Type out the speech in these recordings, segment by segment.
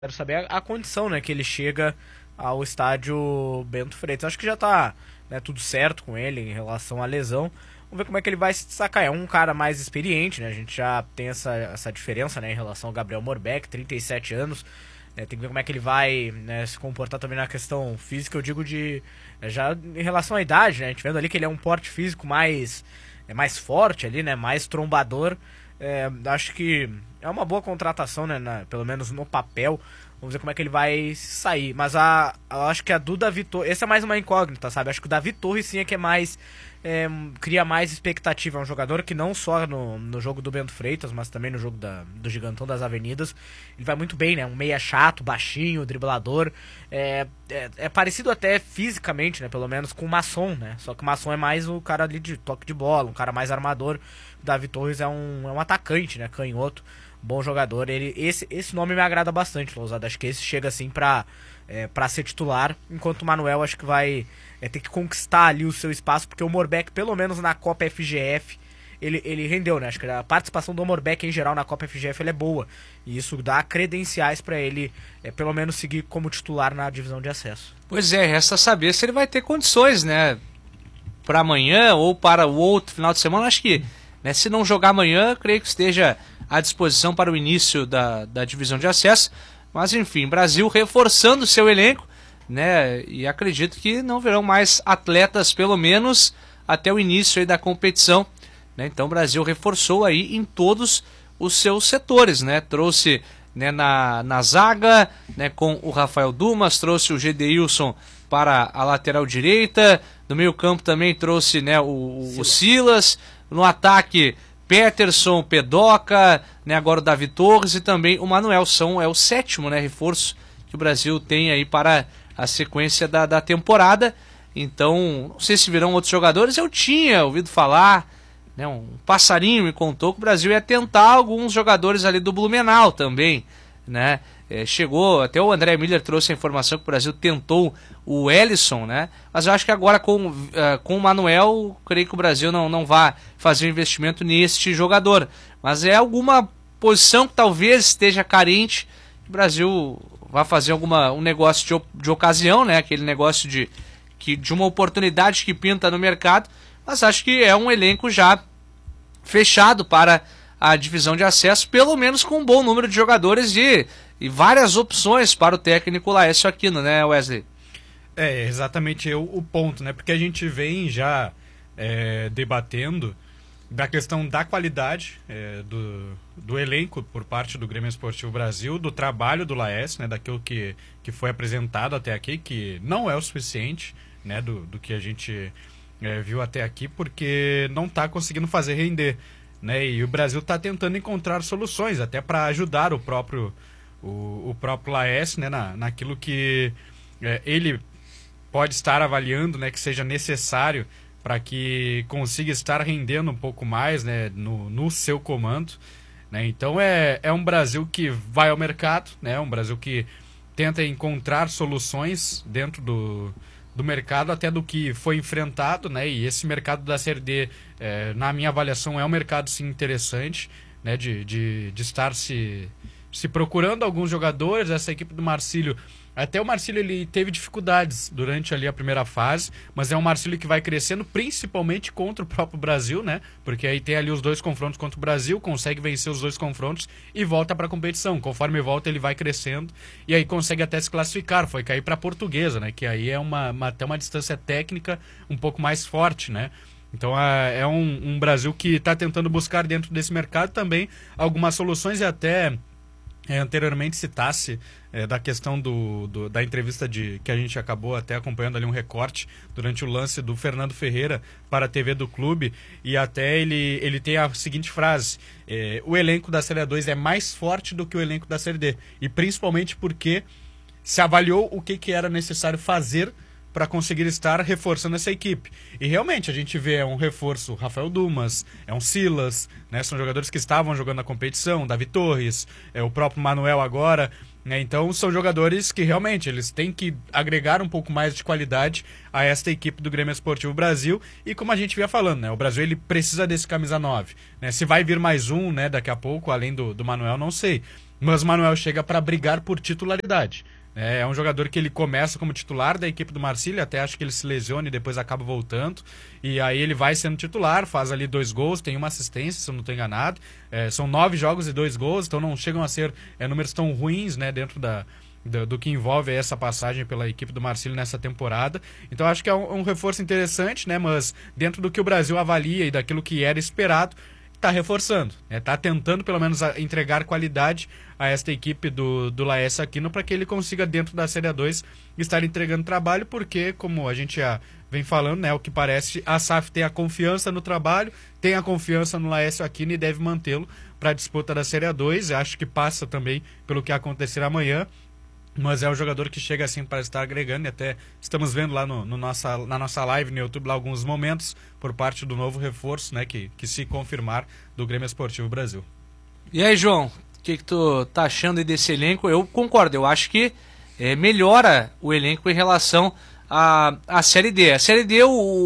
Quero saber a condição, né, que ele chega ao estádio Bento Freitas. Acho que já tá, né, tudo certo com ele em relação à lesão. Vamos ver como é que ele vai se destacar. É um cara mais experiente, né? A gente já tem essa diferença, né, em relação ao Gabriel Morbeck, 37 anos. Tem que ver como é que ele vai, né, se comportar também na questão física. Eu digo já em relação à idade, né? A gente vendo ali que ele é um porte físico mais forte ali, né? Mais trombador. Acho que é uma boa contratação, né? Pelo menos no papel. Vamos ver como é que ele vai sair. Mas eu acho que a do Davi Torres... Essa é mais uma incógnita, sabe? Acho que o Davi Torres sim é que é mais... cria mais expectativa. É um jogador que não só no jogo do Bento Freitas, mas também no jogo do Gigantão das Avenidas, ele vai muito bem, né? Um meia chato, baixinho, driblador. É parecido até fisicamente, né? Pelo menos com o Masson, né? Só que o Masson é mais o cara ali de toque de bola, um cara mais armador. O Davi Torres é um atacante, né? Canhoto. Bom jogador. Esse nome me agrada bastante, Lousada. Acho que esse chega assim pra ser titular, enquanto o Manuel acho que vai ter que conquistar ali o seu espaço, porque o Morbeck, pelo menos na Copa FGF, ele rendeu, né? Acho que a participação do Morbeck em geral na Copa FGF é boa, e isso dá credenciais pra ele, pelo menos seguir como titular na divisão de acesso. Pois é, resta saber se ele vai ter condições, né? Para amanhã ou para o outro final de semana. Acho que, né, se não jogar amanhã, creio que esteja à disposição para o início da divisão de acesso. Mas enfim, Brasil reforçando seu elenco, né? E acredito que não verão mais atletas, pelo menos até o início aí da competição, né? Então o Brasil reforçou aí em todos os seus setores, né? Trouxe, né, na zaga, né, com o Rafael Dumas, trouxe o Gedeilson para a lateral direita, no meio campo também trouxe, né, o Silas, no ataque Peterson, Pedoca, né, agora o Davi Torres e também o Manuel. É o sétimo, né, reforço que o Brasil tem aí para a sequência da temporada. Então, não sei se virão outros jogadores. Eu tinha ouvido falar, né, um passarinho me contou que o Brasil ia tentar alguns jogadores ali do Blumenau também, né? Chegou, até o André Miller trouxe a informação que o Brasil tentou o Ellison, né? Mas eu acho que agora com o Manuel, creio que o Brasil não vai fazer um investimento neste jogador. Mas é alguma posição que talvez esteja carente, o Brasil vai fazer um negócio de ocasião, né? Aquele negócio de uma oportunidade que pinta no mercado. Mas acho que é um elenco já fechado para a divisão de acesso, pelo menos com um bom número de jogadores e várias opções para o técnico Laércio Aquino, né, Wesley? É exatamente o ponto, né? Porque a gente vem já debatendo da questão da qualidade do elenco por parte do Grêmio Esportivo Brasil, do trabalho do Laércio, né? Daquilo que foi apresentado até aqui, que não é o suficiente, né? Do que a gente viu até aqui, porque não está conseguindo fazer render, né? E o Brasil está tentando encontrar soluções até para ajudar o próprio Laércio, né, naquilo que ele pode estar avaliando, né, que seja necessário para que consiga estar rendendo um pouco mais, né, no seu comando, né? Então é um Brasil que vai ao mercado, né, um Brasil que tenta encontrar soluções dentro do mercado, até do que foi enfrentado, né? E esse mercado da Série D, na minha avaliação, é um mercado sim interessante, né, de estar se procurando alguns jogadores. Essa equipe do Marcílio, até o Marcílio ele teve dificuldades durante ali a primeira fase, mas é um Marcílio que vai crescendo principalmente contra o próprio Brasil, né? Porque aí tem ali os dois confrontos contra o Brasil, consegue vencer os dois confrontos e volta para a competição. Conforme volta ele vai crescendo e aí consegue até se classificar, foi cair para a Portuguesa, né? Que aí é até uma distância técnica um pouco mais forte, né? Então é um Brasil que está tentando buscar dentro desse mercado também algumas soluções e até anteriormente citasse da questão da entrevista que a gente acabou até acompanhando ali um recorte durante o lance do Fernando Ferreira para a TV do clube, e até ele tem a seguinte frase: o elenco da Série A2 é mais forte do que o elenco da Série D, e principalmente porque se avaliou o que era necessário fazer para conseguir estar reforçando essa equipe. E realmente a gente vê um reforço, Rafael Dumas, um Silas, né? São jogadores que estavam jogando na competição, Davi Torres, o próprio Manuel agora, né? Então são jogadores que realmente eles têm que agregar um pouco mais de qualidade a esta equipe do Grêmio Esportivo Brasil. E como a gente vinha falando, né? O Brasil ele precisa desse camisa 9, né? Se vai vir mais um, né, daqui a pouco, além do Manuel, não sei. mas o Manuel chega para brigar por titularidade. É um jogador que ele começa como titular da equipe do Marcílio, até acho que ele se lesiona e depois acaba voltando. E aí ele vai sendo titular, faz ali 2 gols, tem uma assistência, se eu não estou enganado. São 9 jogos e 2 gols, então não chegam a ser números tão ruins, né, dentro do que envolve essa passagem pela equipe do Marcílio nessa temporada. Então acho que é um reforço interessante, né, mas dentro do que o Brasil avalia e daquilo que era esperado, está reforçando, está tentando pelo menos entregar qualidade a esta equipe do Laércio Aquino para que ele consiga dentro da Série A2 estar entregando trabalho, porque como a gente já vem falando, né, o que parece, a SAF tem a confiança no trabalho, tem a confiança no Laércio Aquino e deve mantê-lo para a disputa da Série A2. Acho que passa também pelo que acontecer amanhã, mas é um jogador que chega assim para estar agregando, e até estamos vendo lá na nossa live no YouTube lá alguns momentos por parte do novo reforço, né, que se confirmar, do Grêmio Esportivo Brasil. E aí, João, o que tu tá achando aí desse elenco? Eu concordo, eu acho que melhora o elenco em relação à Série D. A Série D,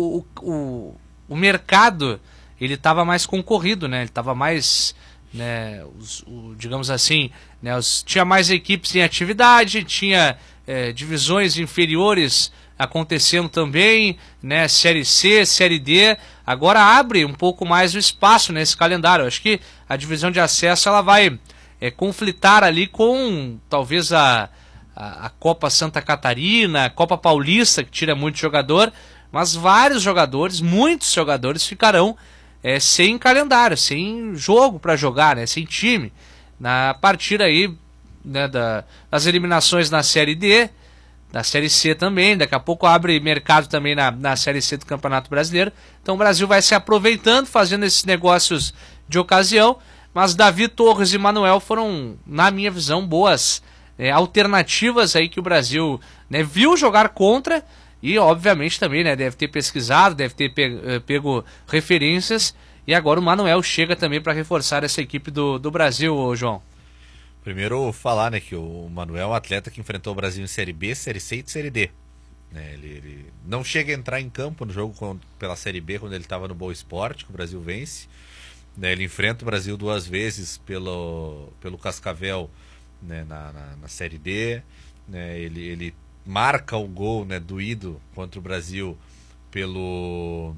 o mercado, ele estava mais concorrido, né? Ele estava mais, né, digamos assim, né, tinha mais equipes em atividade, tinha divisões inferiores acontecendo também, né, Série C, Série D. Agora abre um pouco mais o espaço nesse calendário. Acho que a divisão de acesso ela vai conflitar ali com talvez a Copa Santa Catarina, a Copa Paulista, que tira muito jogador, mas vários jogadores, muitos jogadores ficarão sem calendário, sem jogo para jogar, né, sem time. Na partir aí, né, das eliminações na Série D, da Série C também, daqui a pouco abre mercado também na Série C do Campeonato Brasileiro. Então o Brasil vai se aproveitando, fazendo esses negócios de ocasião, mas Davi Torres e Manuel foram, na minha visão, boas alternativas aí que o Brasil, né, viu jogar contra e obviamente também, né, deve ter pesquisado, deve ter pego referências, e agora o Manuel chega também para reforçar essa equipe do Brasil, João. Primeiro falar, né, que o Manuel é um atleta que enfrentou o Brasil em Série B, Série C e Série D. Né, ele não chega a entrar em campo no jogo pela Série B quando ele estava no Boa Esporte, que o Brasil vence. Né, ele enfrenta o Brasil 2 vezes pelo Cascavel, né, na Série D. Né, ele marca o gol, né, doído contra o Brasil pelo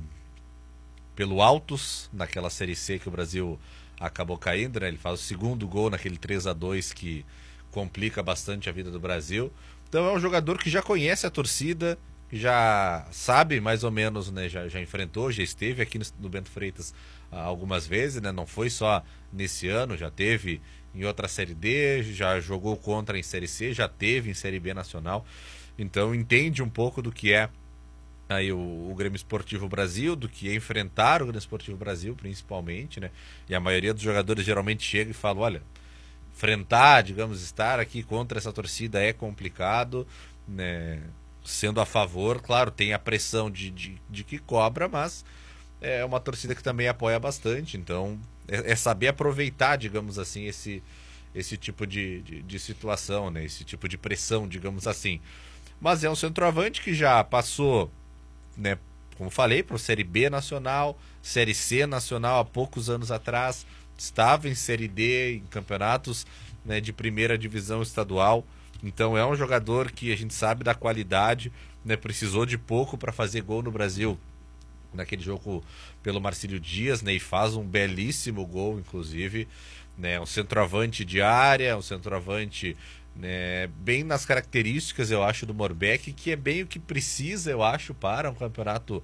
Altos, naquela Série C que o Brasil acabou caindo, né? Ele faz o segundo gol naquele 3-2 que complica bastante a vida do Brasil. Então é um jogador que já conhece a torcida, que já sabe mais ou menos, né? Já enfrentou, já esteve aqui no Bento Freitas algumas vezes, né? Não foi só nesse ano, já teve em outra Série D, já jogou contra em Série C, já teve em Série B nacional. Então entende um pouco do que é aí o Grêmio Esportivo Brasil, do que é enfrentar o Grêmio Esportivo Brasil, principalmente, né? E a maioria dos jogadores geralmente chega e fala, olha, enfrentar, digamos, estar aqui contra essa torcida é complicado, né? Sendo a favor, claro, tem a pressão de que cobra, mas é uma torcida que também apoia bastante, então é saber aproveitar, digamos assim, esse tipo de situação, né? Esse tipo de pressão, digamos assim. Mas é um centroavante que já passou, né, como falei, para a Série B nacional, Série C nacional há poucos anos atrás, estava em Série D, em campeonatos, né, de primeira divisão estadual. Então é um jogador que a gente sabe da qualidade, né, precisou de pouco para fazer gol no Brasil naquele jogo pelo Marcílio Dias, né, e faz um belíssimo gol, inclusive, né, um centroavante de área, um centroavante, né, bem nas características, eu acho, do Morbeck, que é bem o que precisa, eu acho, para um campeonato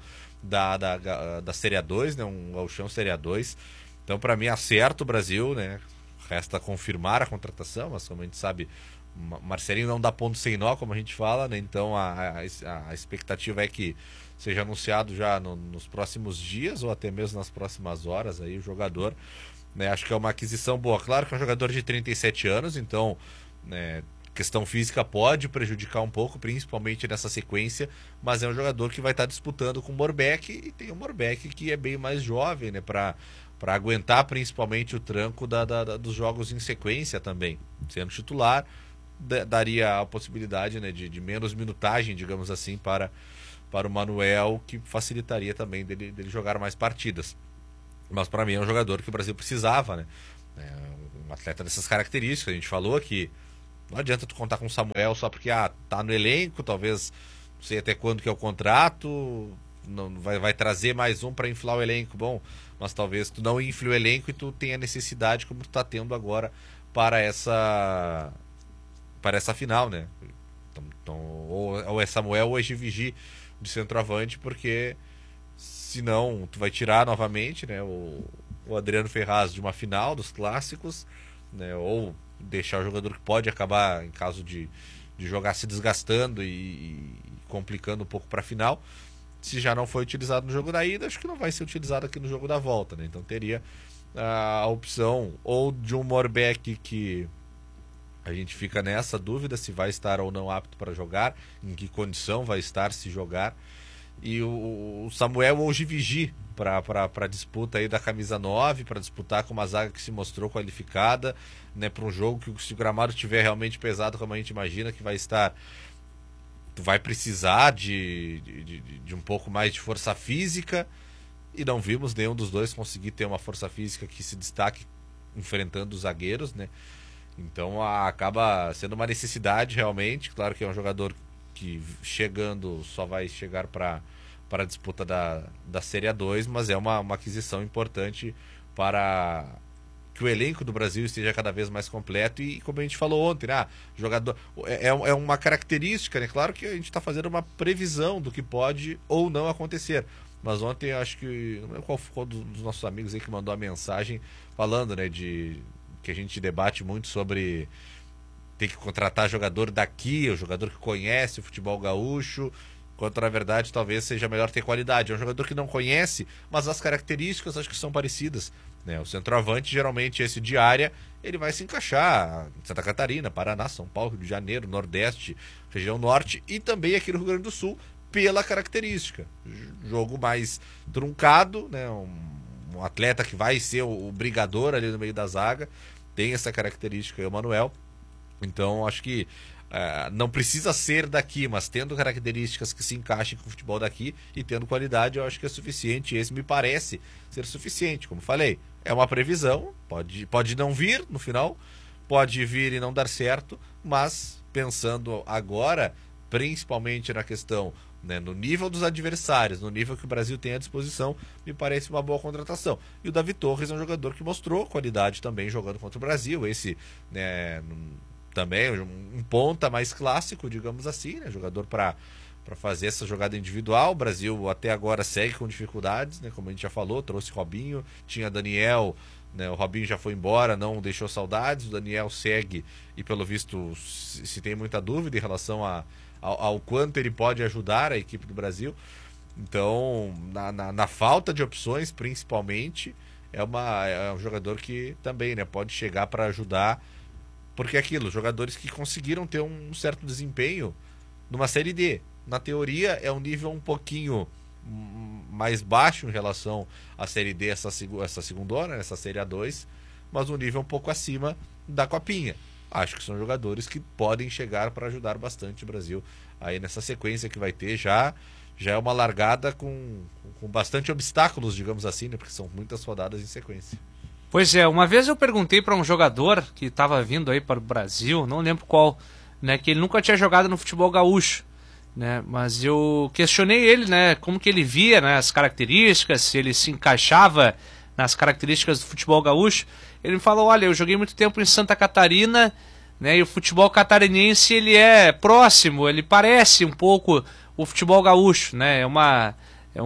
da Série A2, né, um gauchão Série A2. Então, para mim, acerta o Brasil, né? Resta confirmar a contratação, mas como a gente sabe, Marcelinho não dá ponto sem nó, como a gente fala, né? Então a expectativa é que seja anunciado já nos próximos dias ou até mesmo nas próximas horas aí o jogador, né? Acho que é uma aquisição boa. Claro que é um jogador de 37 anos, então, né, questão física pode prejudicar um pouco, principalmente nessa sequência, mas é um jogador que vai estar disputando com o Morbeck, e tem o Morbeck que é bem mais jovem, né, para aguentar principalmente o tranco dos jogos em sequência também. Sendo titular, daria a possibilidade, né, de menos minutagem, digamos assim, para o Manuel, que facilitaria também dele jogar mais partidas. Mas para mim é um jogador que o Brasil precisava, né? Um um atleta dessas características. A gente falou que não adianta tu contar com o Samuel só porque tá no elenco, talvez não sei até quando que é o contrato, não vai trazer mais um para inflar o elenco, bom, mas talvez tu não infle o elenco e tu tenha necessidade como tu tá tendo agora para essa final, né? Então, ou é Samuel ou é Givigi de centroavante, porque senão tu vai tirar novamente, né, o Adriano Ferraz de uma final dos clássicos, né, ou deixar o jogador que pode acabar, em caso de jogar, se desgastando e complicando um pouco para a final. Se já não foi utilizado no jogo da ida, acho que não vai ser utilizado aqui no jogo da volta, né? Então teria a opção ou de um Morbeck, que a gente fica nessa dúvida se vai estar ou não apto para jogar, em que condição vai estar se jogar, e o Samuel ou o Givigi para a disputa aí da camisa 9, para disputar com uma zaga que se mostrou qualificada, né, para um jogo que, se o gramado estiver realmente pesado, como a gente imagina que vai estar, tu vai precisar de um pouco mais de força física, e não vimos nenhum dos dois conseguir ter uma força física que se destaque enfrentando os zagueiros, né? Então acaba sendo uma necessidade realmente. Claro que é um jogador que chegando só vai chegar para a disputa da Série A2, mas é uma aquisição importante para que o elenco do Brasil esteja cada vez mais completo. E como a gente falou ontem, né, jogador é uma característica, né? Claro que a gente está fazendo uma previsão do que pode ou não acontecer. Mas ontem eu acho que, não lembro qual dos nossos amigos aí que mandou a mensagem falando, né, que a gente debate muito sobre ter que contratar jogador daqui, o jogador que conhece o futebol gaúcho, quanto na verdade talvez seja melhor ter qualidade. É um jogador que não conhece, mas as características acho que são parecidas, né? O centroavante, geralmente esse de área, ele vai se encaixar em Santa Catarina, Paraná, São Paulo, Rio de Janeiro, Nordeste, região Norte e também aqui no Rio Grande do Sul, pela característica. Jogo mais truncado, né? Um atleta que vai ser o brigador ali no meio da zaga, tem essa característica aí, o Manuel. Então acho que não precisa ser daqui, mas tendo características que se encaixem com o futebol daqui e tendo qualidade, eu acho que é suficiente. Esse me parece ser suficiente. Como falei, é uma previsão, pode não vir no final, pode vir e não dar certo, mas pensando agora, principalmente na questão, né, no nível dos adversários, no nível que o Brasil tem à disposição, me parece uma boa contratação. E o Davi Torres é um jogador que mostrou qualidade também jogando contra o Brasil. Esse, né, também um ponta mais clássico, digamos assim, né, jogador para fazer essa jogada individual. O Brasil até agora segue com dificuldades, né, como a gente já falou, trouxe Robinho, tinha Daniel, né, o Robinho já foi embora, não deixou saudades, o Daniel segue e pelo visto se tem muita dúvida em relação ao quanto ele pode ajudar a equipe do Brasil. Então, na falta de opções, principalmente, é um jogador que também, né, pode chegar para ajudar, porque é aquilo, jogadores que conseguiram ter um certo desempenho numa Série D. Na teoria, é um nível um pouquinho mais baixo em relação à Série D, essa segundona, essa Série A2, mas um nível um pouco acima da Copinha. Acho que são jogadores que podem chegar para ajudar bastante o Brasil aí nessa sequência que vai ter. Já é uma largada com bastante obstáculos, digamos assim, né? Porque são muitas rodadas em sequência. Pois é, uma vez eu perguntei para um jogador que estava vindo aí para o Brasil, não lembro qual, né, que ele nunca tinha jogado no futebol gaúcho, né, mas eu questionei ele, né, como que ele via, né, as características, se ele se encaixava nas características do futebol gaúcho. Ele me falou, olha, eu joguei muito tempo em Santa Catarina, né, e o futebol catarinense ele é próximo, ele parece um pouco o futebol gaúcho, né, é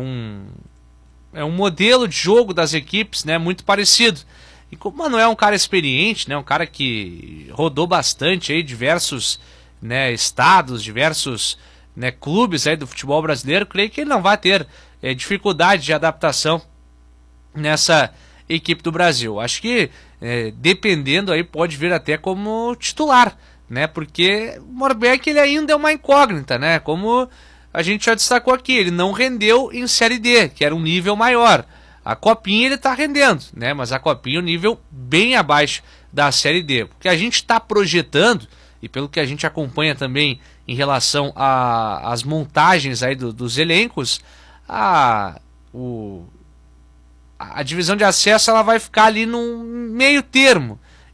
um modelo de jogo das equipes, né, muito parecido. E como o Manuel é um cara experiente, né, um cara que rodou bastante aí diversos, né, estados, diversos, né, clubes aí do futebol brasileiro, creio que ele não vai ter dificuldade de adaptação nessa equipe do Brasil. Acho que dependendo aí pode vir até como titular, né, porque o Morbeck ele ainda é uma incógnita, né, como a gente já destacou aqui, ele não rendeu em Série D, que era um nível maior. A Copinha ele está rendendo, né? Mas a Copinha é um nível bem abaixo da Série D. O que a gente está projetando, e pelo que a gente acompanha também em relação às montagens aí dos elencos, a divisão de acesso ela vai ficar ali num meio termo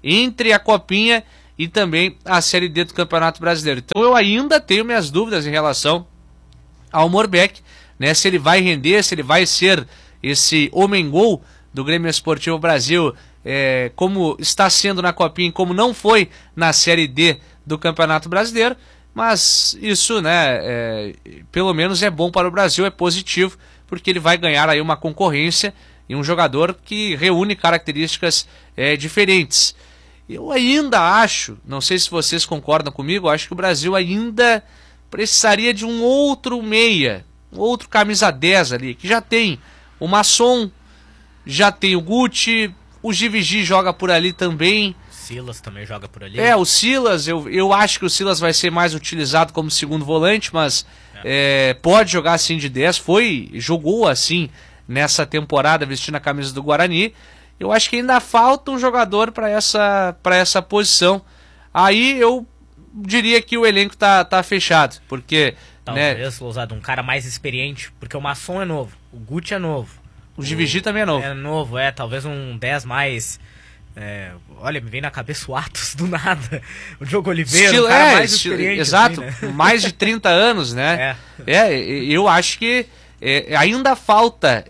entre a Copinha e também a Série D do Campeonato Brasileiro. Então eu ainda tenho minhas dúvidas em relação ao Morbeck, né? Se ele vai render, se ele vai ser esse homem-gol do Grêmio Esportivo Brasil, como está sendo na Copinha, como não foi na Série D do Campeonato Brasileiro. Mas isso, né, pelo menos é bom para o Brasil, é positivo, porque ele vai ganhar aí uma concorrência e um jogador que reúne características diferentes. Eu ainda acho, não sei se vocês concordam comigo, acho que o Brasil ainda precisaria de um outro meia, um outro camisa 10 ali, que já tem o Masson, já tem o Guti, o Givigi joga por ali também. Silas também joga por ali. O Silas, eu acho que o Silas vai ser mais utilizado como segundo volante, mas pode jogar assim de 10, jogou assim nessa temporada vestindo a camisa do Guarani. Eu acho que ainda falta um jogador para essa posição. Aí eu diria que o elenco tá fechado, porque... Talvez, Lousada, um cara mais experiente, porque o Masson é novo, o Guti é novo. O Givigi também é novo. É novo, talvez um 10 mais... olha, me vem na cabeça o Atos do nada. O Diogo Oliveira, um cara mais experiente. Exato, assim, né? mais de 30 anos, né? Eu acho que ainda falta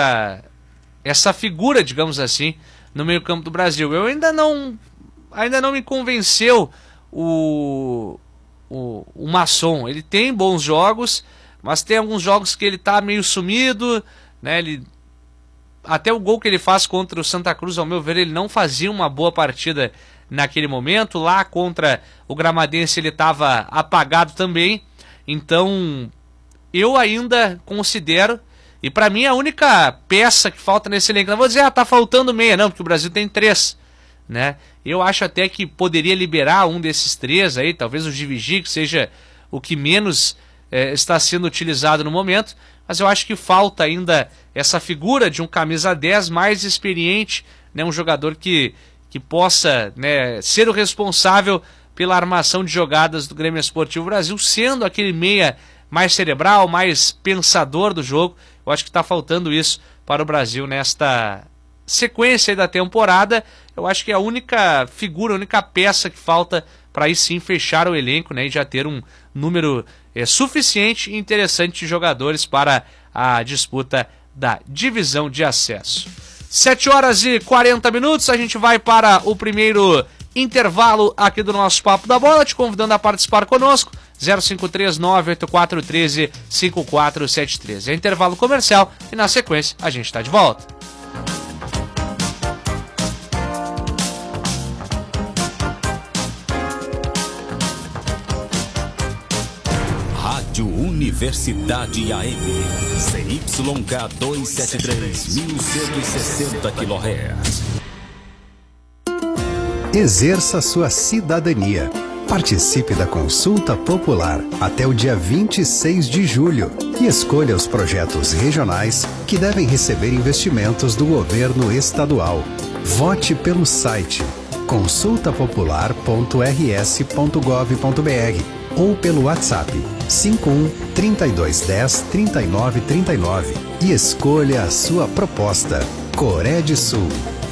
essa figura, digamos assim, no meio campo do Brasil. Eu ainda não me convenceu o Masson. Ele tem bons jogos, mas tem alguns jogos que ele tá meio sumido, né? Até o gol que ele faz contra o Santa Cruz, ao meu ver, ele não fazia uma boa partida naquele momento. Lá contra o Gramadense ele estava apagado também. Então eu ainda considero, e para mim a única peça que falta nesse elenco, não vou dizer, tá faltando meia, não, porque o Brasil tem 3, né? Eu acho até que poderia liberar um desses 3 aí, talvez o Givigi, que seja o que menos está sendo utilizado no momento, mas eu acho que falta ainda essa figura de um camisa 10 mais experiente, né, um jogador que possa, né, ser o responsável pela armação de jogadas do Grêmio Esportivo Brasil, sendo aquele meia mais cerebral, mais pensador do jogo. Eu acho que está faltando isso para o Brasil nesta sequência aí da temporada. Eu acho que é a única figura, a única peça que falta para aí sim fechar o elenco, né, e já ter um número suficiente e interessante de jogadores para a disputa da divisão de acesso. 7h40, a gente vai para o primeiro intervalo aqui do nosso Papo da Bola, te convidando a participar conosco, 0539-8413-5473. É intervalo comercial e na sequência a gente está de volta. Rádio Universidade AM, CYK 273, 1160 kHz. Exerça sua cidadania. Participe da consulta popular até o dia 26 de julho e escolha os projetos regionais que devem receber investimentos do governo estadual. Vote pelo site consultapopular.rs.gov.br ou pelo WhatsApp 51 3210 3939 e escolha a sua proposta. Coredesul.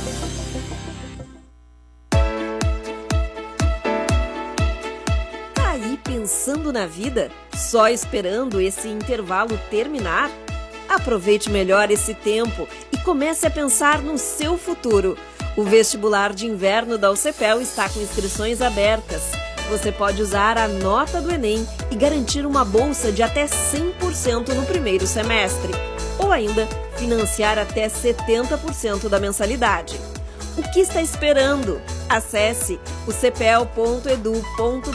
Tá aí pensando na vida? Só esperando esse intervalo terminar? Aproveite melhor esse tempo e comece a pensar no seu futuro. O vestibular de inverno da UCPEL está com inscrições abertas. Você pode usar a nota do Enem e garantir uma bolsa de até 100% no primeiro semestre. Ou ainda, financiar até 70% da mensalidade. O que está esperando? Acesse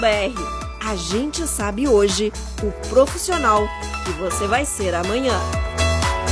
ucpel.edu.br. A gente sabe hoje o profissional que você vai ser amanhã.